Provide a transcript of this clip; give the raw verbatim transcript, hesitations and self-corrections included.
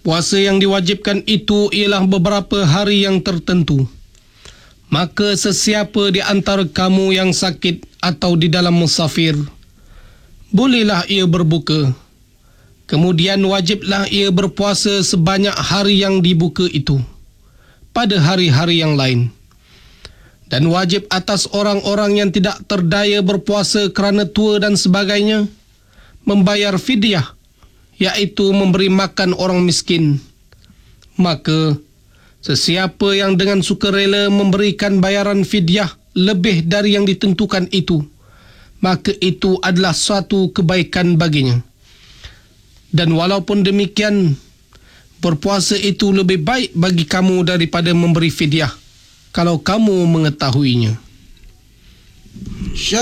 Puasa yang diwajibkan itu ialah beberapa hari yang tertentu. Maka sesiapa di antara kamu yang sakit atau di dalam musafir, bolehlah ia berbuka. Kemudian wajiblah ia berpuasa sebanyak hari yang dibuka itu pada hari-hari yang lain. Dan wajib atas orang-orang yang tidak terdaya berpuasa kerana tua dan sebagainya, membayar fidyah, iaitu memberi makan orang miskin. Maka, sesiapa yang dengan sukarela memberikan bayaran fidyah lebih dari yang ditentukan itu, maka itu adalah suatu kebaikan baginya. Dan walaupun demikian, berpuasa itu lebih baik bagi kamu daripada memberi fidyah, kalau kamu mengetahuinya.